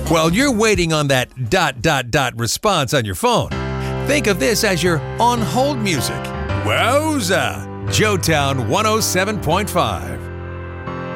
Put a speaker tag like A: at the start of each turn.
A: While you're waiting on that ... response on your phone, think of this as your on-hold music. Wowza! Joetown 107.5.